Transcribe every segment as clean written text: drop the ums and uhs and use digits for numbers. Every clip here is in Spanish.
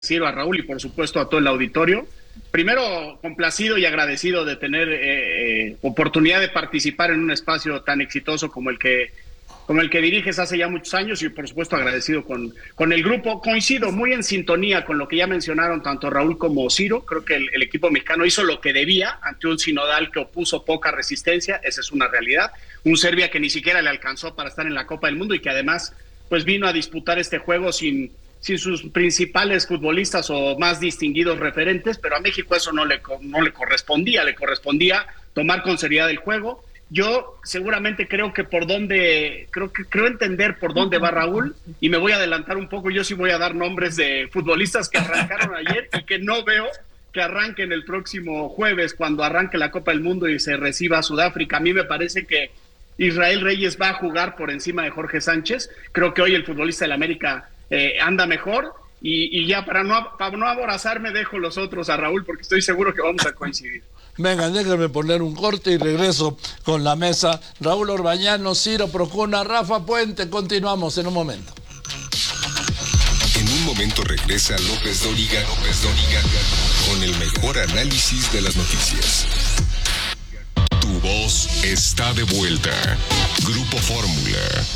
agradecido a Raúl y por supuesto a todo el auditorio. Primero, complacido y agradecido de tener oportunidad de participar en un espacio tan exitoso como el que diriges hace ya muchos años y por supuesto agradecido con el grupo. Coincido muy en sintonía con lo que ya mencionaron tanto Raúl como Ciro. Creo que el equipo mexicano hizo lo que debía ante un sinodal que opuso poca resistencia. Esa es una realidad. Un Serbia que ni siquiera le alcanzó para estar en la Copa del Mundo y que además pues vino a disputar este juego sin sus principales futbolistas o más distinguidos referentes, pero a México eso no le correspondía, le correspondía tomar con seriedad el juego. Yo seguramente creo entender por dónde va Raúl y me voy a adelantar un poco. Yo sí voy a dar nombres de futbolistas que arrancaron ayer y que no veo que arranquen el próximo jueves cuando arranque la Copa del Mundo y se reciba a Sudáfrica. A mí me parece que Israel Reyes va a jugar por encima de Jorge Sánchez. Creo que hoy el futbolista del América anda mejor y ya para no aborazarme dejo los otros a Raúl porque estoy seguro que vamos a coincidir. Venga, déjenme poner un corte y regreso con la mesa. Raúl Orbañanos, Ciro Procuna, Rafa Puente, continuamos en un momento. En un momento regresa López Dóriga con el mejor análisis de las noticias. Tu voz está de vuelta. Grupo Fórmula.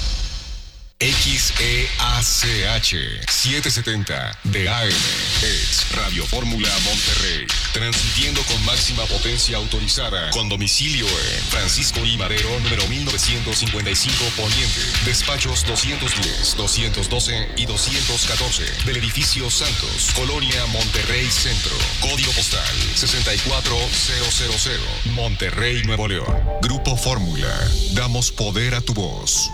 XEACH 770 de AM es Radio Fórmula Monterrey, transmitiendo con máxima potencia autorizada, con domicilio en Francisco I. Madero, número 1955 Poniente, despachos 210, 212 y 214 del edificio Santos, Colonia Monterrey Centro, código postal 64000, Monterrey, Nuevo León. Grupo Fórmula, damos poder a tu voz.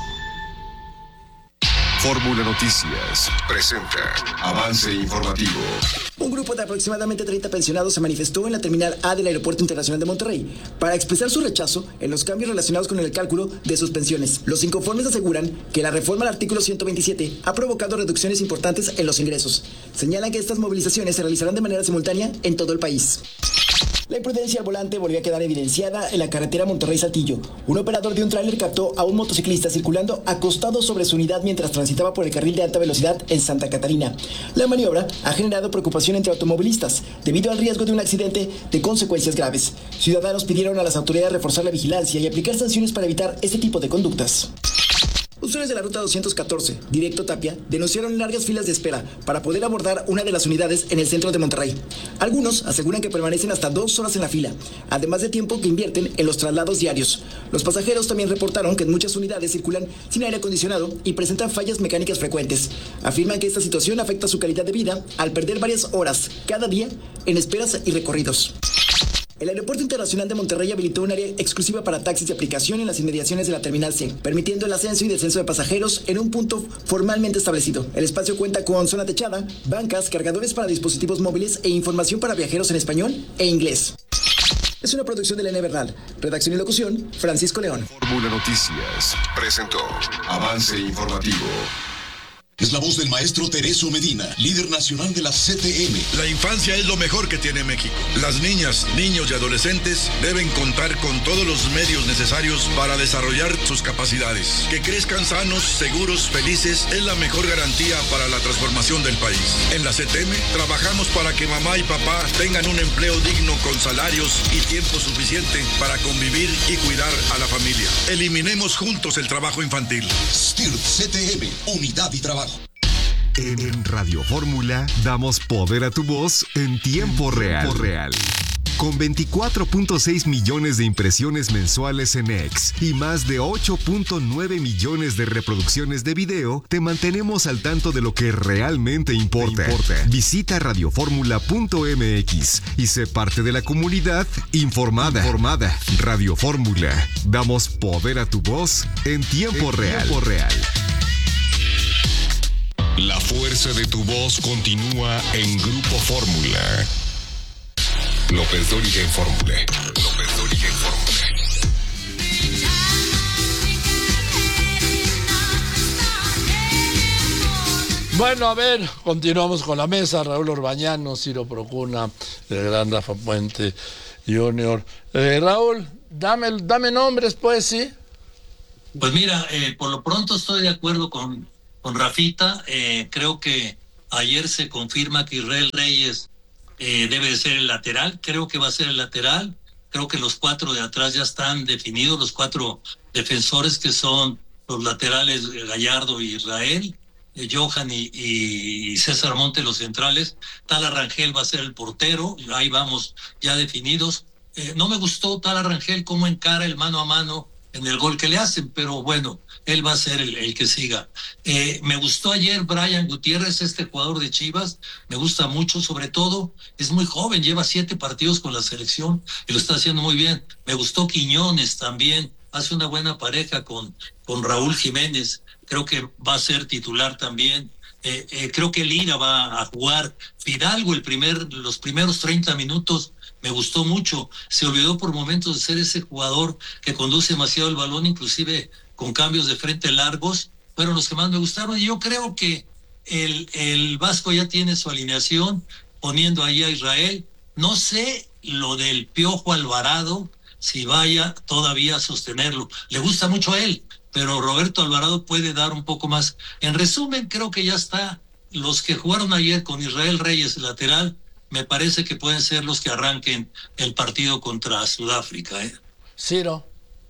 Fórmula Noticias presenta Avance Informativo. Un grupo de aproximadamente 30 pensionados se manifestó en la terminal A del Aeropuerto Internacional de Monterrey para expresar su rechazo en los cambios relacionados con el cálculo de sus pensiones. Los inconformes aseguran que la reforma al artículo 127 ha provocado reducciones importantes en los ingresos. Señalan que estas movilizaciones se realizarán de manera simultánea en todo el país. La imprudencia al volante volvió a quedar evidenciada en la carretera Monterrey-Saltillo. Un operador de un tráiler captó a un motociclista circulando acostado sobre su unidad mientras transitaba por el carril de alta velocidad en Santa Catarina. La maniobra ha generado preocupación entre automovilistas debido al riesgo de un accidente de consecuencias graves. Ciudadanos pidieron a las autoridades reforzar la vigilancia y aplicar sanciones para evitar este tipo de conductas. Usuarios de la ruta 214, directo Tapia, denunciaron largas filas de espera para poder abordar una de las unidades en el centro de Monterrey. Algunos aseguran que permanecen hasta 2 horas en la fila, además de tiempo que invierten en los traslados diarios. Los pasajeros también reportaron que en muchas unidades circulan sin aire acondicionado y presentan fallas mecánicas frecuentes. Afirman que esta situación afecta su calidad de vida al perder varias horas cada día en esperas y recorridos. El Aeropuerto Internacional de Monterrey habilitó un área exclusiva para taxis de aplicación en las inmediaciones de la Terminal C, permitiendo el ascenso y descenso de pasajeros en un punto formalmente establecido. El espacio cuenta con zona techada, bancas, cargadores para dispositivos móviles e información para viajeros en español e inglés. Es una producción de Elena Bernal. Redacción y locución, Francisco León. Fórmula Noticias presentó Avance Informativo. Es la voz del maestro Tereso Medina, líder nacional de la CTM. La infancia es lo mejor que tiene México. Las niñas, niños y adolescentes deben contar con todos los medios necesarios para desarrollar sus capacidades. Que crezcan sanos, seguros, felices es la mejor garantía para la transformación del país. En la CTM trabajamos para que mamá y papá tengan un empleo digno con salarios y tiempo suficiente para convivir y cuidar a la familia. Eliminemos juntos el trabajo infantil. STIRT CTM, unidad y trabajo. En Radio Fórmula damos poder a tu voz en tiempo real. Con 24.6 millones de impresiones mensuales en X y más de 8.9 millones de reproducciones de video, te mantenemos al tanto de lo que realmente importa. Visita radioformula.mx y sé parte de la comunidad informada. Radio Fórmula. Damos poder a tu voz en tiempo real. La fuerza de tu voz continúa en Grupo Fórmula. López Dóriga en Fórmula. Bueno, a ver, continuamos con la mesa. Raúl Orbañanos, Ciro Procuna, el gran Rafa Puente Junior. Raúl, dame nombres, pues, ¿sí? Pues mira, por lo pronto estoy de acuerdo con Rafita. Creo que Ayer se confirma que Israel Reyes debe de ser el lateral. Creo que va a ser el lateral. Creo que los 4 de atrás ya están definidos, los 4 defensores que son los laterales Gallardo y Israel, Johan y César Monte los centrales. Tala Rangel va a ser el portero. Ahí vamos ya definidos. No me gustó Tala Rangel cómo encara el mano a mano en el gol que le hacen, pero bueno, él va a ser el que siga. Me gustó ayer Brian Gutiérrez, este jugador de Chivas, me gusta mucho, sobre todo, es muy joven, lleva 7 partidos con la selección y lo está haciendo muy bien. Me gustó Quiñones también, hace una buena pareja con Raúl Jiménez, creo que va a ser titular también. Creo que Lira va a jugar. Fidalgo los primeros 30 minutos me gustó mucho, se olvidó por momentos de ser ese jugador que conduce demasiado el balón, inclusive con cambios de frente largos, fueron los que más me gustaron, y yo creo que el Vasco ya tiene su alineación, poniendo ahí a Israel. No sé lo del Piojo Alvarado, si vaya todavía a sostenerlo, le gusta mucho a él, pero Roberto Alvarado puede dar un poco más. En resumen, creo que ya está, los que jugaron ayer con Israel Reyes lateral, me parece que pueden ser los que arranquen el partido contra Sudáfrica. Ciro.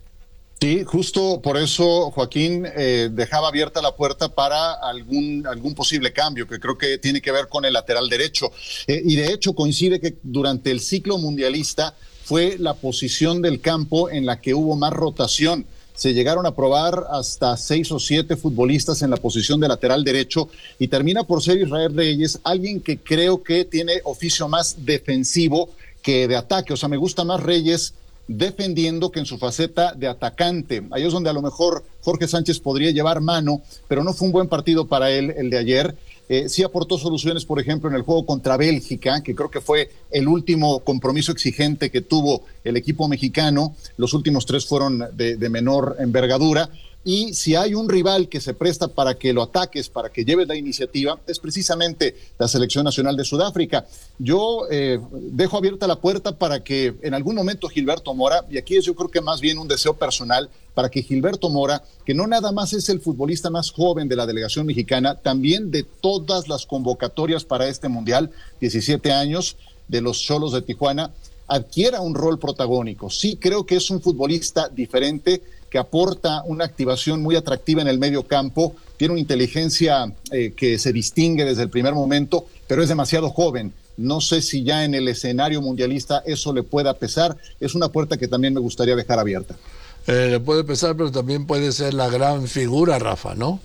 Sí, justo por eso Joaquín dejaba abierta la puerta para algún posible cambio, que creo que tiene que ver con el lateral derecho. Y de hecho coincide que durante el ciclo mundialista fue la posición del campo en la que hubo más rotación. Se llegaron a probar hasta 6 o 7 futbolistas en la posición de lateral derecho y termina por ser Israel Reyes, alguien que creo que tiene oficio más defensivo que de ataque. O sea, me gusta más Reyes defendiendo que en su faceta de atacante. Ahí es donde a lo mejor Jorge Sánchez podría llevar mano, pero no fue un buen partido para él el de ayer. Sí aportó soluciones, por ejemplo, en el juego contra Bélgica, que creo que fue el último compromiso exigente que tuvo el equipo mexicano. Los últimos 3 fueron de menor envergadura. Y si hay un rival que se presta para que lo ataques, para que lleves la iniciativa, es precisamente la Selección Nacional de Sudáfrica. Yo dejo abierta la puerta para que en algún momento Gilberto Mora, y aquí es yo creo que más bien un deseo personal, para que Gilberto Mora, que no nada más es el futbolista más joven de la delegación mexicana, también de todas las convocatorias para este Mundial, 17 años, de los Xolos de Tijuana, adquiera un rol protagónico. Sí creo que es un futbolista diferente, que aporta una activación muy atractiva en el medio campo, tiene una inteligencia que se distingue desde el primer momento, pero es demasiado joven. No sé si ya en el escenario mundialista eso le pueda pesar. Es una puerta que también me gustaría dejar abierta. Le puede pesar, pero también puede ser la gran figura, Rafa, ¿no?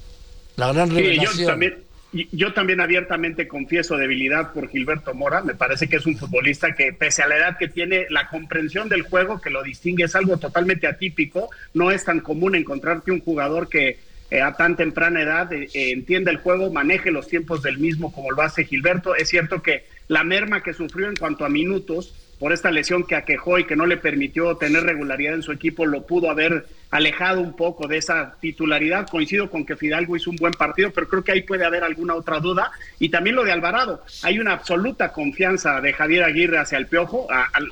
La gran revelación. Yo también abiertamente confieso debilidad por Gilberto Mora. Me parece que es un futbolista que, pese a la edad que tiene, la comprensión del juego que lo distingue es algo totalmente atípico. No es tan común encontrarte un jugador que a tan temprana edad entienda el juego, maneje los tiempos del mismo como lo hace Gilberto. Es cierto que la merma que sufrió en cuanto a minutos por esta lesión que aquejó y que no le permitió tener regularidad en su equipo, lo pudo haber alejado un poco de esa titularidad. Coincido con que Fidalgo hizo un buen partido, pero creo que ahí puede haber alguna otra duda. Y también lo de Alvarado. Hay una absoluta confianza de Javier Aguirre hacia el Piojo.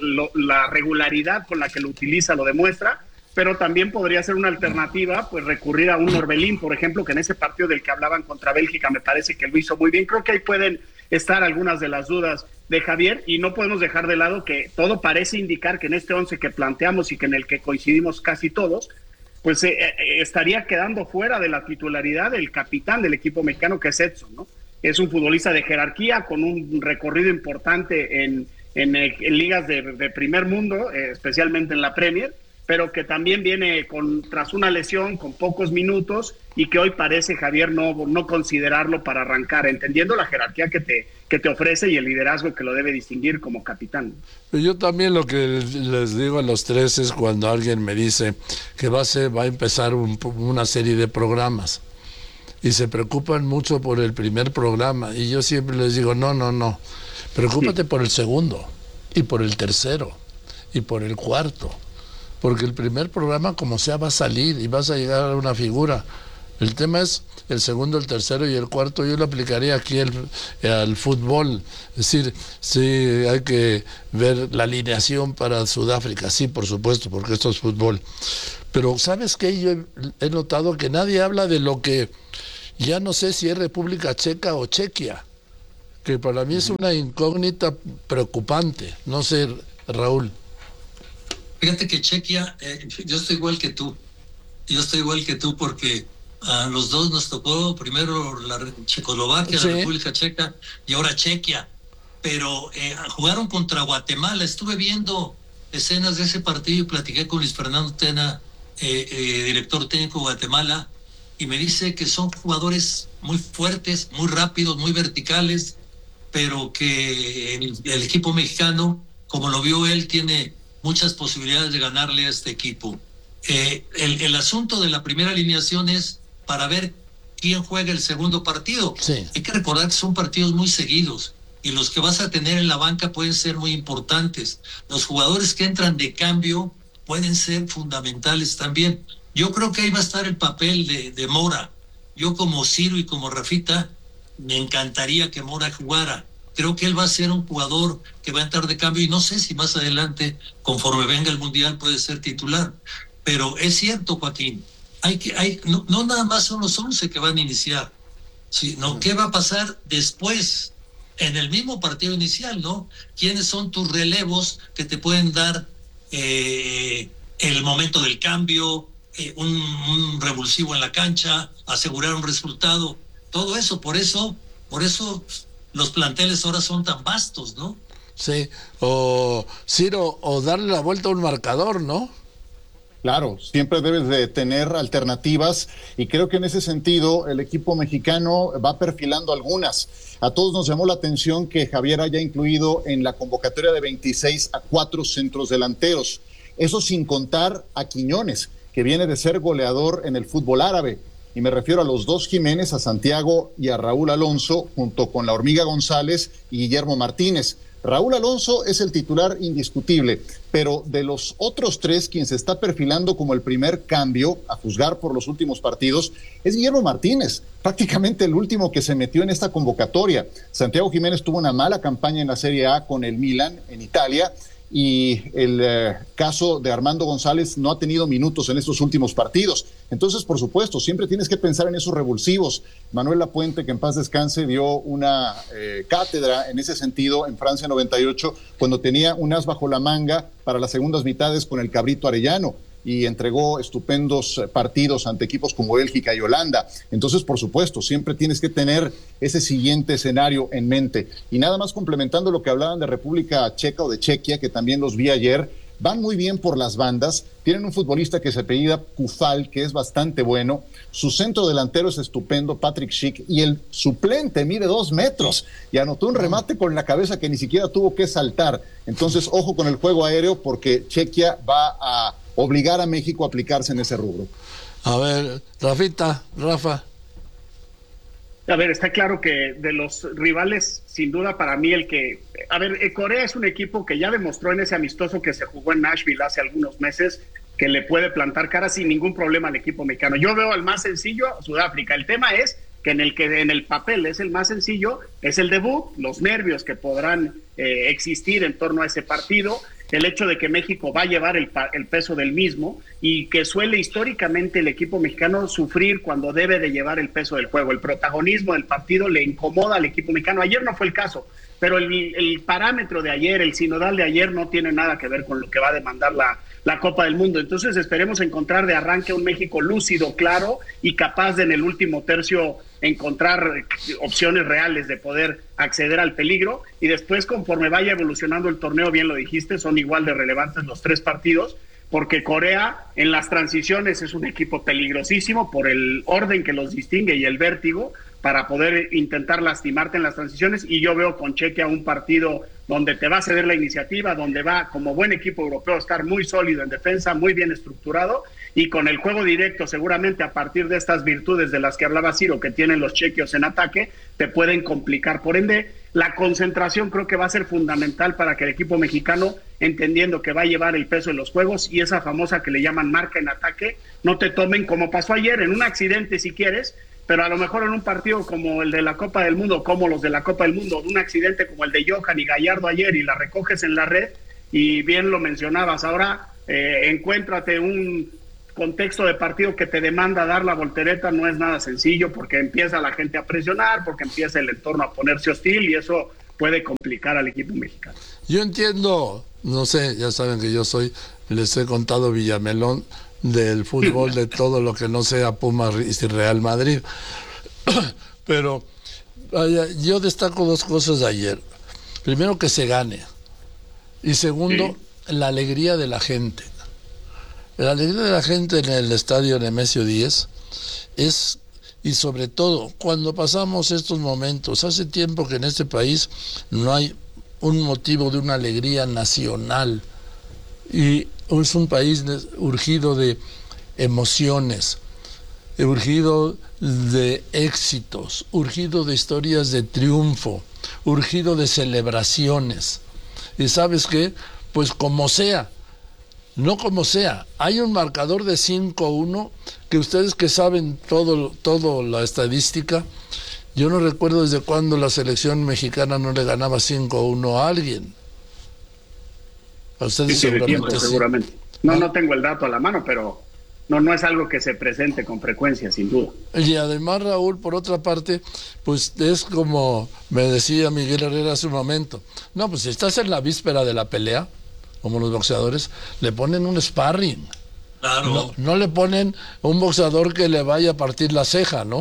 La regularidad con la que lo utiliza lo demuestra, pero también podría ser una alternativa, pues recurrir a un Orbelín, por ejemplo, que en ese partido del que hablaban contra Bélgica me parece que lo hizo muy bien. Creo que ahí pueden estar algunas de las dudas de Javier, y no podemos dejar de lado que todo parece indicar que en este 11 que planteamos y que en el que coincidimos casi todos, pues estaría quedando fuera de la titularidad el capitán del equipo mexicano, que es Edson, ¿no? Es un futbolista de jerarquía con un recorrido importante en ligas de primer mundo, especialmente en la Premier, pero que también viene tras una lesión, con pocos minutos, y que hoy parece Javier no considerarlo para arrancar, entendiendo la jerarquía que te ofrece y el liderazgo que lo debe distinguir como capitán. Yo también lo que les digo a los 3 es cuando alguien me dice que va a empezar una serie de programas y se preocupan mucho por el primer programa, y yo siempre les digo, no, preocúpate por el segundo y por el tercero y por el cuarto, porque el primer programa como sea va a salir y vas a llegar a una figura. El tema es el segundo, el tercero y el cuarto. Yo lo aplicaría aquí al fútbol. Es decir, sí hay que ver la alineación para Sudáfrica, sí, por supuesto, porque esto es fútbol. Pero ¿sabes qué? Yo he notado que nadie habla de lo que Ya no sé si es República Checa o Chequia, que para mí es una incógnita preocupante. No sé, Raúl. Fíjate que Chequia, yo estoy igual que tú. Yo estoy igual que tú porque a los dos nos tocó primero la Checoslovaquia, sí, la República Checa y ahora Chequia. Pero jugaron contra Guatemala. Estuve viendo escenas de ese partido y platiqué con Luis Fernando Tena, director técnico de Guatemala, y me dice que son jugadores muy fuertes, muy rápidos, muy verticales, pero que el equipo mexicano, como lo vio él, tiene muchas posibilidades de ganarle a este equipo. El asunto de la primera alineación es para ver quién juega el segundo partido. Sí. Hay que recordar que son partidos muy seguidos y los que vas a tener en la banca pueden ser muy importantes. Los jugadores que entran de cambio pueden ser fundamentales también. Yo creo que ahí va a estar el papel de Mora. Yo como Ciro y como Rafita, me encantaría que Mora jugara. Creo que él va a ser un jugador que va a entrar de cambio y no sé si más adelante, conforme venga el Mundial, puede ser titular. Pero es cierto, Joaquín, no nada más son los 11 que van a iniciar, sino qué va a pasar después, en el mismo partido inicial, ¿no? ¿Quiénes son tus relevos que te pueden dar el momento del cambio, un revulsivo en la cancha, asegurar un resultado? Todo eso, por eso los planteles ahora son tan vastos, ¿no? Sí, o Ciro, o darle la vuelta a un marcador, ¿no? Claro, siempre debes de tener alternativas y creo que en ese sentido el equipo mexicano va perfilando algunas. A todos nos llamó la atención que Javier haya incluido en la convocatoria de 26 a 4 centros delanteros. Eso sin contar a Quiñones, que viene de ser goleador en el fútbol árabe. Y me refiero a los dos Jiménez, a Santiago y a Raúl Alonso, junto con la Hormiga González y Guillermo Martínez. Raúl Alonso es el titular indiscutible, pero de los otros tres, quien se está perfilando como el primer cambio, a juzgar por los últimos partidos, es Guillermo Martínez, prácticamente el último que se metió en esta convocatoria. Santiago Jiménez tuvo una mala campaña en la Serie A con el Milan en Italia, y el caso de Armando González no ha tenido minutos en estos últimos partidos. Entonces, por supuesto, siempre tienes que pensar en esos revulsivos. Manuel Lapuente, que en paz descanse, dio una cátedra en ese sentido en Francia 98, cuando tenía un as bajo la manga para las segundas mitades con el Cabrito Arellano, y entregó estupendos partidos ante equipos como Bélgica y Holanda. Entonces, por supuesto, siempre tienes que tener ese siguiente escenario en mente. Y nada más complementando lo que hablaban de República Checa o de Chequia, que también los vi ayer, van muy bien por las bandas, tienen un futbolista que se apellida Kufal, que es bastante bueno, su centro delantero es estupendo, Patrick Schick, y el suplente mide 2 metros, y anotó un remate con la cabeza que ni siquiera tuvo que saltar. Entonces, ojo con el juego aéreo, porque Chequia va a obligar a México a aplicarse en ese rubro. A ver, Rafa. A ver, está claro que de los rivales, sin duda para mí Corea es un equipo que ya demostró en ese amistoso que se jugó en Nashville hace algunos meses que le puede plantar cara sin ningún problema al equipo mexicano. Yo veo al más sencillo, Sudáfrica. El tema es que en el papel es el más sencillo, es el debut, los nervios que podrán existir en torno a ese partido, el hecho de que México va a llevar el peso del mismo y que suele históricamente el equipo mexicano sufrir cuando debe de llevar el peso del juego. El protagonismo del partido le incomoda al equipo mexicano. Ayer no fue el caso, pero el parámetro de ayer, el sinodal de ayer no tiene nada que ver con lo que va a demandar la Copa del Mundo. Entonces esperemos encontrar de arranque un México lúcido, claro y capaz de en el último tercio encontrar opciones reales de poder acceder al peligro, y después conforme vaya evolucionando el torneo, bien lo dijiste, son igual de relevantes los 3 partidos, porque Corea en las transiciones es un equipo peligrosísimo por el orden que los distingue y el vértigo para poder intentar lastimarte en las transiciones, y yo veo con Chequia un partido donde te va a ceder la iniciativa, donde va como buen equipo europeo a estar muy sólido en defensa, muy bien estructurado, y con el juego directo seguramente a partir de estas virtudes de las que hablaba Ciro que tienen los chequios en ataque, te pueden complicar. Por ende, la concentración creo que va a ser fundamental para que el equipo mexicano, entendiendo que va a llevar el peso de los juegos y esa famosa que le llaman marca en ataque, no te tomen como pasó ayer, en un accidente si quieres, pero a lo mejor en un partido como el de la Copa del Mundo, como los de la Copa del Mundo, un accidente como el de Johan y Gallardo ayer y la recoges en la red, y bien lo mencionabas, ahora encuéntrate contexto de partido que te demanda dar la voltereta no es nada sencillo, porque empieza la gente a presionar, porque empieza el entorno a ponerse hostil y eso puede complicar al equipo mexicano. Yo entiendo, no sé, ya saben que yo les he contado Villamelón del fútbol, de todo lo que no sea Pumas y Real Madrid, pero yo destaco dos cosas de ayer. Primero, que se gane, y segundo, la alegría de la gente. La alegría de la gente en el estadio Nemesio 10 es, y sobre todo, cuando pasamos estos momentos, hace tiempo que en este país no hay un motivo de una alegría nacional, y es un país urgido de emociones, urgido de éxitos, urgido de historias de triunfo, urgido de celebraciones. ¿Y sabes qué? Pues como sea, no como sea, hay un marcador de 5-1 que ustedes que saben todo la estadística, yo no recuerdo desde cuándo la selección mexicana no le ganaba 5-1 a alguien. A ustedes seguramente. No tengo el dato a la mano, pero no es algo que se presente con frecuencia, sin duda. Y además, Raúl, por otra parte, pues es como me decía Miguel Herrera hace un momento, no, pues si estás en la víspera de la pelea, como los boxeadores, le ponen un sparring. Claro. No le ponen un boxeador que le vaya a partir la ceja, ¿no?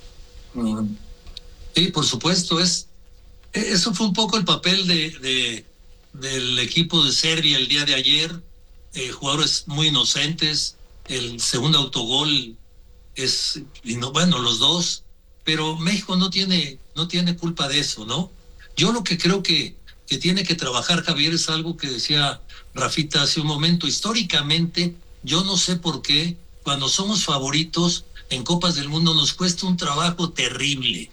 Sí, por supuesto, eso fue un poco el papel del equipo de Serbia el día de ayer, jugadores muy inocentes, el segundo autogol los dos, pero México no tiene culpa de eso, ¿no? Yo lo que creo que tiene que trabajar Javier es algo que decía Rafita hace un momento. Históricamente, yo no sé por qué, cuando somos favoritos en Copas del Mundo nos cuesta un trabajo terrible.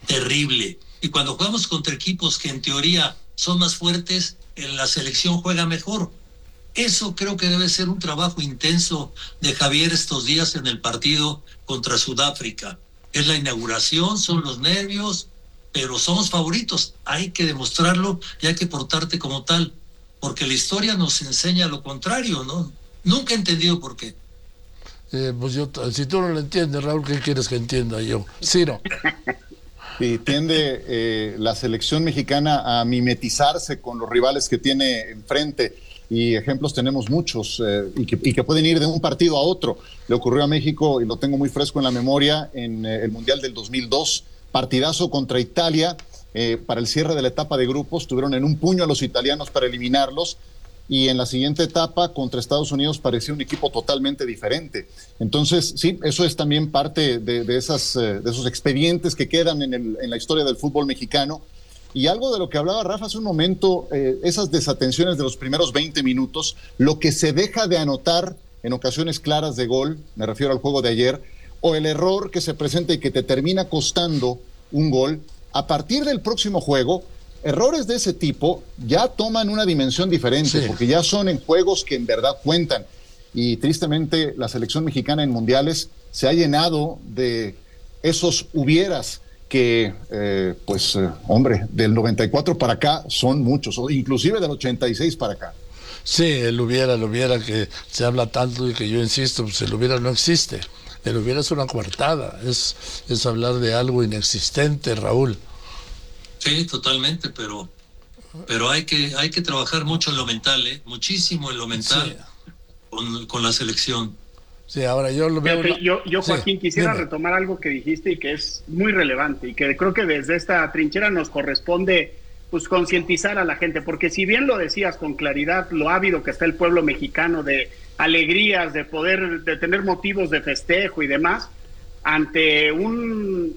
Y cuando jugamos contra equipos que en teoría son más fuertes, en la selección juega mejor. Eso creo que debe ser un trabajo intenso de Javier estos días en el partido contra Sudáfrica. Es la inauguración, son los nervios, pero somos favoritos. Hay que demostrarlo y hay que portarte como tal, porque la historia nos enseña lo contrario, ¿no? Nunca he entendido por qué. Pues si tú no lo entiendes, Raúl, ¿qué quieres que entienda yo? Ciro. Y tiende la selección mexicana a mimetizarse con los rivales que tiene enfrente, y ejemplos tenemos muchos, y que pueden ir de un partido a otro. Le ocurrió a México, y lo tengo muy fresco en la memoria, en el Mundial del 2002, partidazo contra Italia, para el cierre de la etapa de grupos, tuvieron en un puño a los italianos para eliminarlos, y en la siguiente etapa contra Estados Unidos parecía un equipo totalmente diferente. Entonces, sí, eso es también parte de esos expedientes que quedan en la historia del fútbol mexicano. Y algo de lo que hablaba Rafa hace un momento, esas desatenciones de los primeros 20 minutos, lo que se deja de anotar en ocasiones claras de gol, me refiero al juego de ayer, o el error que se presenta y que te termina costando un gol, a partir del próximo juego, errores de ese tipo ya toman una dimensión diferente, sí, porque ya son en juegos que en verdad cuentan. Y tristemente la selección mexicana en mundiales se ha llenado de esos hubieras que, hombre, del 94 para acá son muchos, o inclusive del 86 para acá. Sí, el hubiera que se habla tanto y que yo insisto, pues el hubiera no existe. El hubiera es una coartada, es hablar de algo inexistente, Raúl. Sí, totalmente, pero hay que trabajar mucho en lo mental, muchísimo en lo mental, sí, con la selección. Sí, ahora yo lo veo. Yo Joaquín, quisiera retomar algo que dijiste y que es muy relevante y que creo que desde esta trinchera nos corresponde pues concientizar a la gente, porque si bien lo decías con claridad, lo ávido que está el pueblo mexicano de alegrías, de tener motivos de festejo y demás, ante un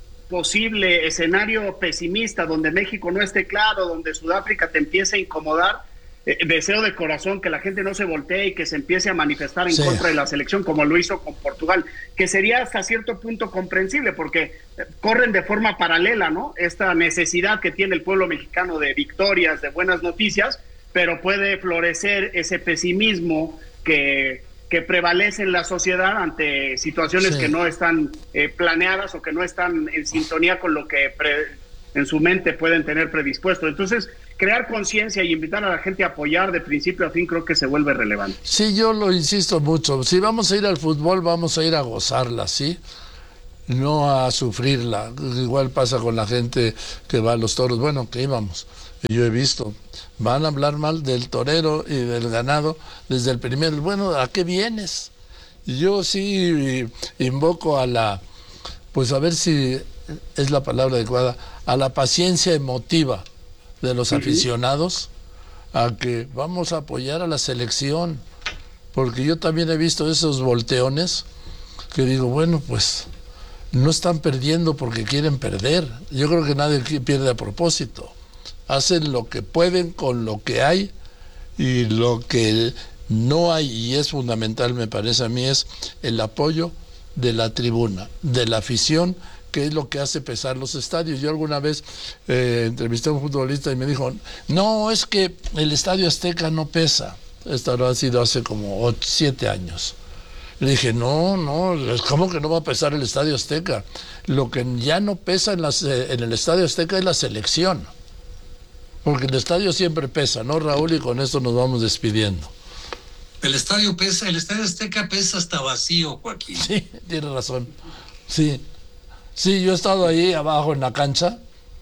posible escenario pesimista donde México no esté claro, donde Sudáfrica te empiece a incomodar, deseo de corazón que la gente no se voltee y que se empiece a manifestar en contra de la selección como lo hizo con Portugal, que sería hasta cierto punto comprensible porque corren de forma paralela, ¿no? Esta necesidad que tiene el pueblo mexicano de victorias, de buenas noticias, pero puede florecer ese pesimismo que prevalece en la sociedad ante situaciones que no están planeadas o que no están en sintonía con lo que en su mente pueden tener predispuesto. Entonces, crear conciencia y invitar a la gente a apoyar de principio a fin creo que se vuelve relevante. Sí, yo lo insisto mucho. Si vamos a ir al fútbol, vamos a ir a gozarla, ¿sí? No a sufrirla. Igual pasa con la gente que va a los toros. Bueno, que íbamos. Yo he visto, van a hablar mal del torero y del ganado desde el primer. Bueno, ¿a qué vienes? Yo sí invoco pues a ver si es la palabra adecuada, a la paciencia emotiva de los aficionados, a que vamos a apoyar a la selección, porque yo también he visto esos volteones que digo, bueno, pues no están perdiendo porque quieren perder. Yo creo que nadie pierde a propósito. Hacen lo que pueden con lo que hay, y lo que no hay, y es fundamental me parece a mí, es el apoyo de la tribuna, de la afición, que es lo que hace pesar los estadios. Yo alguna vez entrevisté a un futbolista y me dijo, no, es que el Estadio Azteca no pesa. Esto ha sido hace como 7 años. Le dije, no, ¿cómo que no va a pesar el Estadio Azteca? Lo que ya no pesa en el Estadio Azteca es la selección. Porque el estadio siempre pesa, ¿no, Raúl? Y con esto nos vamos despidiendo. El estadio Azteca pesa hasta vacío, Joaquín. Sí, tiene razón. Sí, yo he estado ahí abajo en la cancha,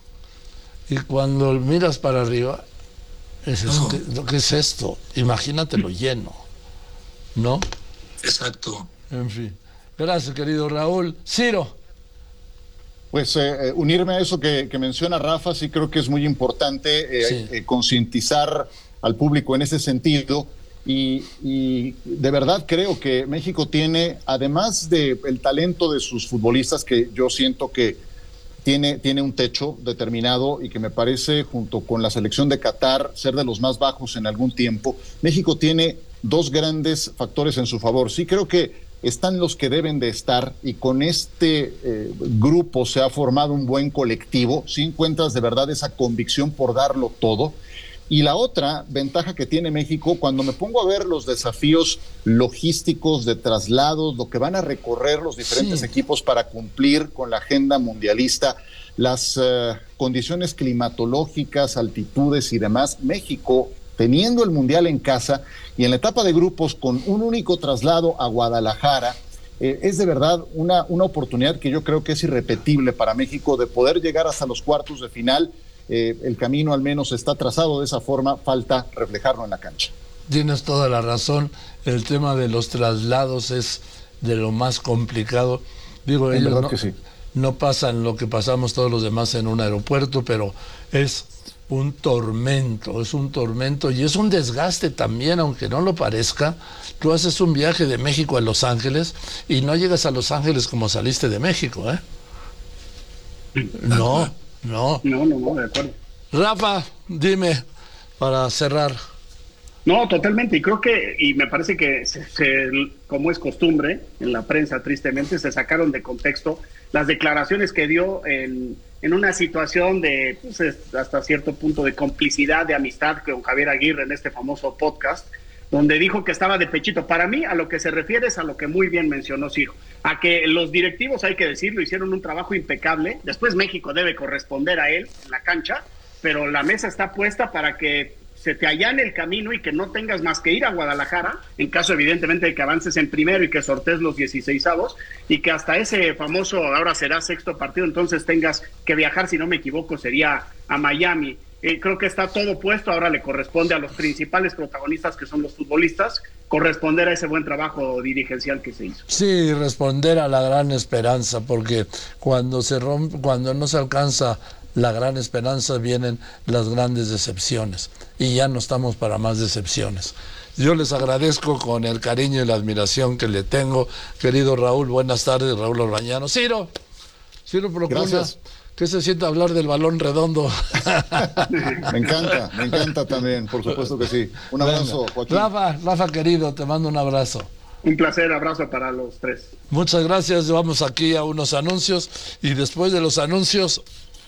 y cuando miras para arriba, dices, ¿qué es esto? Imagínate lo lleno, ¿no? Exacto. En fin. Gracias, querido Raúl. Ciro. Pues unirme a eso que menciona Rafa, sí creo que es muy importante concientizar al público en ese sentido, y de verdad creo que México tiene, además del talento de sus futbolistas, que yo siento que tiene un techo determinado y que me parece, junto con la selección de Qatar, ser de los más bajos en algún tiempo. México tiene 2 grandes factores en su favor. Sí creo que están los que deben de estar, y con este grupo se ha formado un buen colectivo. Si encuentras de verdad esa convicción por darlo todo. Y la otra ventaja que tiene México, cuando me pongo a ver los desafíos logísticos de traslados, lo que van a recorrer los diferentes equipos para cumplir con la agenda mundialista, las condiciones climatológicas, altitudes y demás, México, teniendo el Mundial en casa y en la etapa de grupos con un único traslado a Guadalajara, es de verdad una oportunidad que yo creo que es irrepetible para México de poder llegar hasta los cuartos de final. El camino al menos está trazado de esa forma, falta reflejarlo en la cancha. Tienes toda la razón, el tema de los traslados es de lo más complicado. Digo, ellos no pasan lo que pasamos todos los demás en un aeropuerto, pero es un tormento y es un desgaste también, aunque no lo parezca. Tú haces un viaje de México a Los Ángeles y no llegas a Los Ángeles como saliste de México, ¿eh? No, de acuerdo. Rafa, dime, para cerrar. No, totalmente, y creo que, y me parece que como es costumbre en la prensa, tristemente, se sacaron de contexto las declaraciones que dio en una situación de, pues, hasta cierto punto de complicidad, de amistad con Javier Aguirre en este famoso podcast, donde dijo que estaba de pechito. Para mí, a lo que se refiere es a lo que muy bien mencionó Ciro, a que los directivos, hay que decirlo, hicieron un trabajo impecable. Después México debe corresponder a él en la cancha, pero la mesa está puesta para que se te allane el camino y que no tengas más que ir a Guadalajara, en caso evidentemente de que avances en primero y que sortees los 16avos, y que hasta ese famoso, ahora será 6º partido, entonces tengas que viajar, si no me equivoco, sería a Miami. Creo que está todo puesto, ahora le corresponde a los principales protagonistas, que son los futbolistas, corresponder a ese buen trabajo dirigencial que se hizo. Sí, responder a la gran esperanza, porque cuando no se alcanza la gran esperanza, vienen las grandes decepciones, y ya no estamos para más decepciones. Yo les agradezco con el cariño y la admiración que le tengo, querido Raúl. Buenas tardes, Raúl Orbañano. Ciro procura. Gracias. ¿Qué se siente hablar del balón redondo? Me encanta también, por supuesto que sí. Un abrazo, Joaquín. Rafa querido, te mando un abrazo. Un placer, abrazo para los tres. Muchas gracias, vamos aquí a unos anuncios, y después de los anuncios,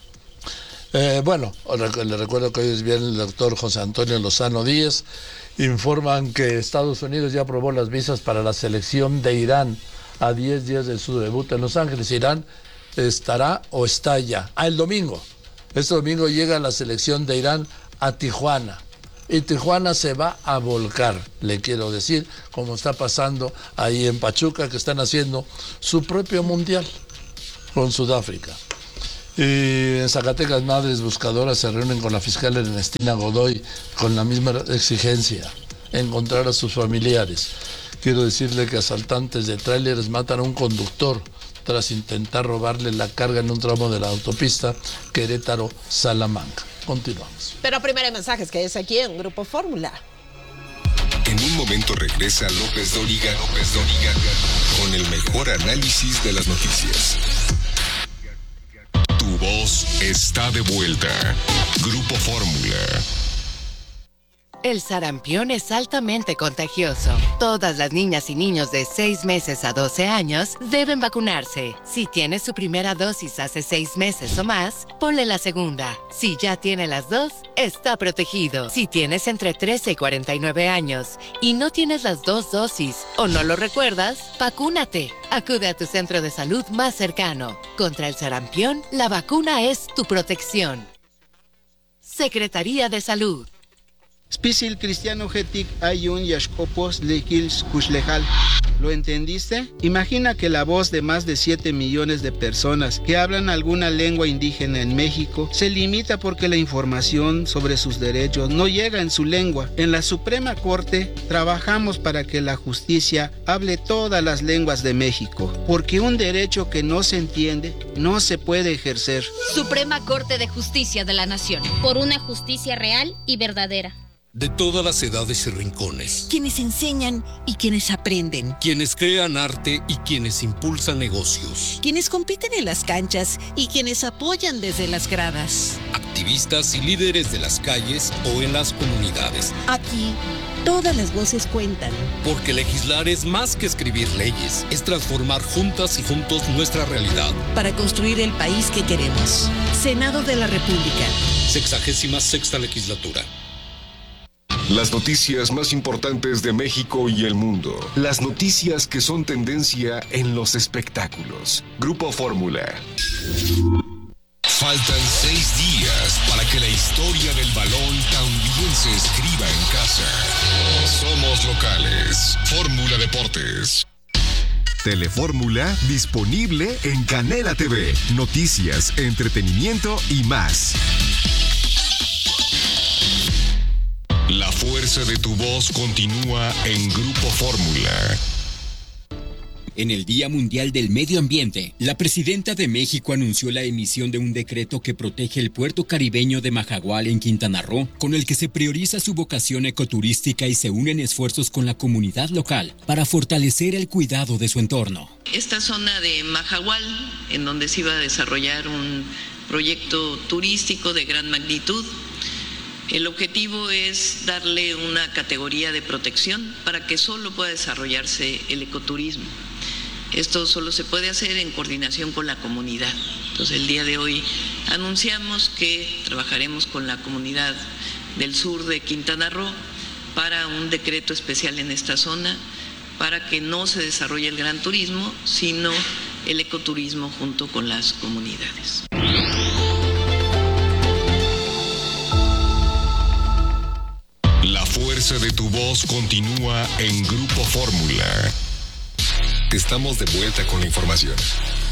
le recuerdo que hoy es bien el doctor José Antonio Lozano Díez. Informan que Estados Unidos ya aprobó las visas para la selección de Irán a 10 días de su debut en Los Ángeles. Irán estará o está ya. El domingo Este domingo llega la selección de Irán a Tijuana. Y Tijuana se va a volcar, le quiero decir, como está pasando ahí en Pachuca, que están haciendo su propio mundial con Sudáfrica. Y en Zacatecas, madres buscadoras se reúnen con la fiscal Ernestina Godoy con la misma exigencia, encontrar a sus familiares. Quiero decirle que asaltantes de tráileres matan a un conductor tras intentar robarle la carga en un tramo de la autopista Querétaro-Salamanca. Continuamos. Pero primero hay mensajes que es aquí en Grupo Fórmula. En un momento regresa López Dóriga con el mejor análisis de las noticias. Tu voz está de vuelta. Grupo Fórmula. El sarampión es altamente contagioso. Todas las niñas y niños de 6 meses a 12 años deben vacunarse. Si tiene su primera dosis hace 6 meses o más, ponle la segunda. Si ya tiene las 2, está protegido. Si tienes entre 13 y 49 años y no tienes las 2 dosis o no lo recuerdas, vacúnate. Acude a tu centro de salud más cercano. Contra el sarampión, la vacuna es tu protección. Secretaría de Salud. Spisil cristiano getic ayun yashkopos lekils kushlejal. ¿Lo entendiste? Imagina que la voz de más de 7 millones de personas que hablan alguna lengua indígena en México se limita porque la información sobre sus derechos no llega en su lengua. En la Suprema Corte trabajamos para que la justicia hable todas las lenguas de México, porque un derecho que no se entiende no se puede ejercer. Suprema Corte de Justicia de la Nación. Por una justicia real y verdadera. De todas las edades y rincones. Quienes enseñan y quienes aprenden. Quienes crean arte y quienes impulsan negocios. Quienes compiten en las canchas y quienes apoyan desde las gradas. Activistas y líderes de las calles o en las comunidades. Aquí, todas las voces cuentan. Porque legislar es más que escribir leyes. Es transformar juntas y juntos nuestra realidad. Para construir el país que queremos. Senado de la República. 66ª legislatura. Las noticias más importantes de México y el mundo. Las noticias que son tendencia en los espectáculos. Grupo Fórmula. Faltan 6 días para que la historia del balón también se escriba en casa. Somos locales. Fórmula Deportes. Telefórmula disponible en Canela TV. Noticias, entretenimiento y más. La fuerza de tu voz continúa en Grupo Fórmula. En el Día Mundial del Medio Ambiente, la presidenta de México anunció la emisión de un decreto que protege el puerto caribeño de Majagual en Quintana Roo, con el que se prioriza su vocación ecoturística y se unen esfuerzos con la comunidad local para fortalecer el cuidado de su entorno. Esta zona de Majagual, en donde se iba a desarrollar un proyecto turístico de gran magnitud, el objetivo es darle una categoría de protección para que solo pueda desarrollarse el ecoturismo. Esto solo se puede hacer en coordinación con la comunidad. Entonces, el día de hoy anunciamos que trabajaremos con la comunidad del sur de Quintana Roo para un decreto especial en esta zona para que no se desarrolle el gran turismo, sino el ecoturismo junto con las comunidades. La fuerza de tu voz continúa en Grupo Fórmula. Estamos de vuelta con la información.